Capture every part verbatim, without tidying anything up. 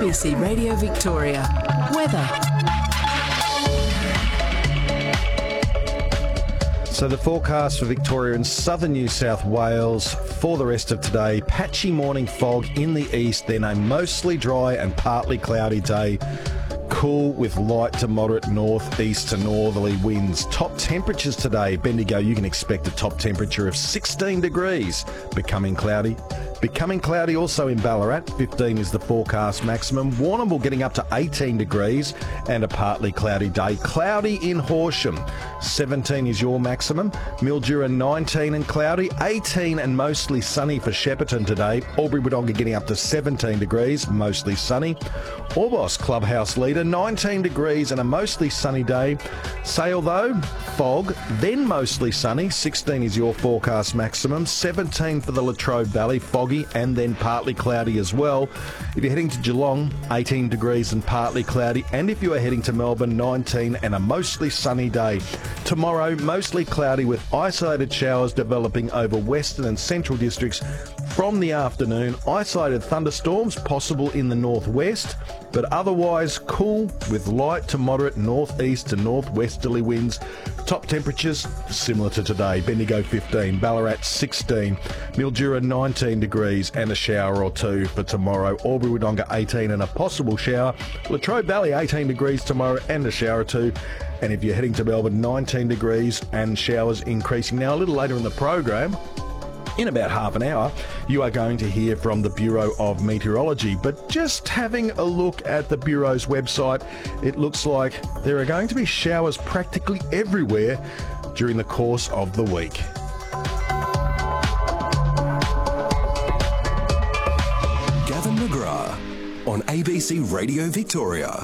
B C Radio Victoria. Weather. So the forecast for Victoria and southern New South Wales for the rest of today, patchy morning fog in the east, then a mostly dry and partly cloudy day. Cool with light to moderate north-east to northerly winds. Top temperatures today, Bendigo, you can expect a top temperature of sixteen degrees, becoming cloudy. Becoming cloudy also in Ballarat, fifteen is the forecast maximum. Warrnambool getting up to eighteen degrees and a partly cloudy day. Cloudy in Horsham, seventeen is your maximum. Mildura nineteen and cloudy, eighteen and mostly sunny for Shepparton today. Albury-Wodonga getting up to seventeen degrees, mostly sunny. Orbost Clubhouse Leader, nineteen degrees and a mostly sunny day. Sale though, fog, then mostly sunny, sixteen is your forecast maximum. seventeen for the Latrobe Valley, foggy and then partly cloudy as well. If you're heading to Geelong, eighteen degrees and partly cloudy. And if you are heading to Melbourne, nineteen and a mostly sunny day. Tomorrow, mostly cloudy with isolated showers developing over western and central districts from the afternoon. Isolated thunderstorms possible in the northwest, but otherwise cool with light to moderate northeast to northwesterly winds. Top temperatures similar to today. Bendigo fifteen, Ballarat sixteen, Mildura nineteen degrees and a shower or two for tomorrow. Albury-Wodonga eighteen and a possible shower. Latrobe Valley eighteen degrees tomorrow and a shower or two. And if you're heading to Melbourne, nineteen degrees and showers increasing. Now a little later in the program, in about half an hour, you are going to hear from the Bureau of Meteorology. But just having a look at the Bureau's website, it looks like there are going to be showers practically everywhere during the course of the week. Gavin McGrath on A B C Radio Victoria.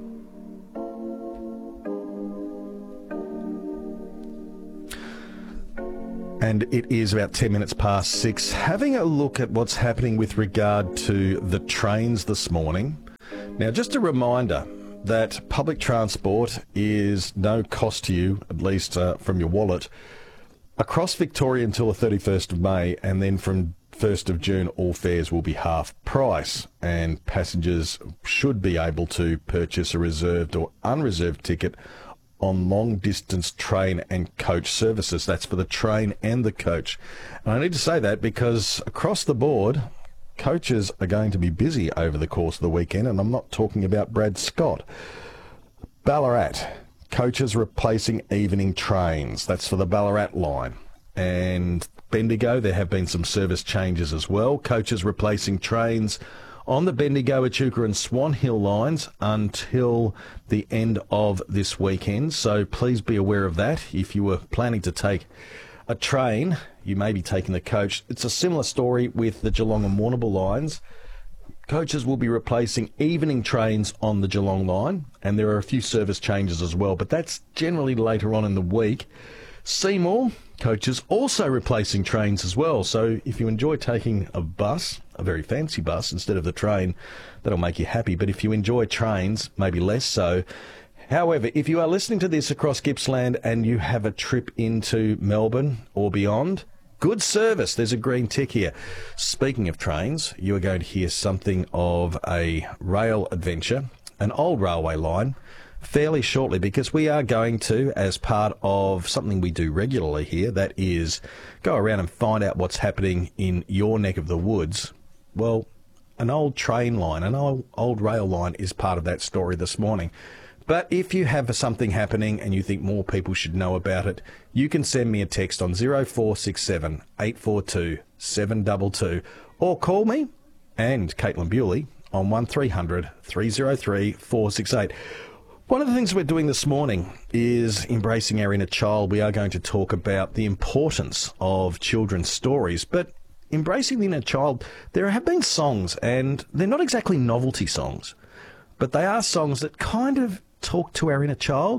And it is about ten minutes past six. Having a look at what's happening with regard to the trains this morning. Now, just a reminder that public transport is no cost to you, at least uh, from your wallet, across Victoria until the thirty-first of May, and then from first of June, all fares will be half price, and passengers should be able to purchase a reserved or unreserved ticket on long-distance train and coach services. That's for the train and the coach. And I need to say that because across the board, coaches are going to be busy over the course of the weekend, and I'm not talking about Brad Scott. Ballarat, coaches replacing evening trains. That's for the Ballarat line. And Bendigo, there have been some service changes as well. Coaches replacing trains on the Bendigo, Echuca and Swan Hill lines until the end of this weekend. So please be aware of that. If you were planning to take a train, you may be taking the coach. It's a similar story with the Geelong and Warrnambool lines. Coaches will be replacing evening trains on the Geelong line, and there are a few service changes as well, but that's generally later on in the week. Seymour, coaches also replacing trains as well. So if you enjoy taking a bus, a very fancy bus, instead of the train, that'll make you happy. But if you enjoy trains, maybe less so. However, if you are listening to this across Gippsland and you have a trip into Melbourne or beyond, good service. There's a green tick here. Speaking of trains, you are going to hear something of a rail adventure, an old railway line, fairly shortly, because we are going to, as part of something we do regularly here, that is go around and find out what's happening in your neck of the woods. Well, an old train line, an old, old rail line is part of that story this morning. But if you have something happening and you think more people should know about it, you can send me a text on zero four six seven, eight four two, seven two two or call me and Caitlin Bewley on one three hundred, three oh three, four six eight. One of the things we're doing this morning is embracing our inner child. We are going to talk about the importance of children's stories, but embracing the inner child, there have been songs, and they're not exactly novelty songs, but they are songs that kind of talk to our inner child.